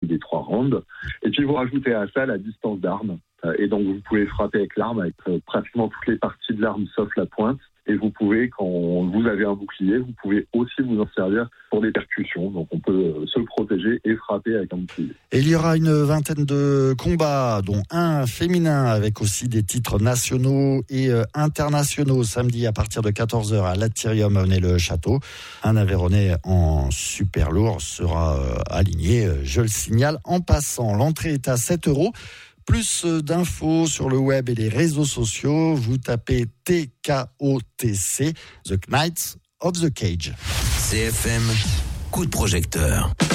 des 3 rounds. Et puis vous rajoutez à ça la distance d'arme. Et donc vous pouvez frapper avec l'arme, avec pratiquement toutes les parties de l'arme sauf la pointe. Et vous pouvez, quand vous avez un bouclier, vous pouvez aussi vous en servir pour des percussions. Donc on peut se protéger et frapper avec un bouclier. Et il y aura une vingtaine de combats, dont un féminin avec aussi des titres nationaux et internationaux samedi à partir de 14h à l'Athirium à Venay-le-Château. Un Aveyronnais en super lourd sera aligné, je le signale en passant. L'entrée est à 7 €. Plus d'infos sur le web et les réseaux sociaux, vous tapez TKOTC, The Knights of the Cage. CFM, coup de projecteur.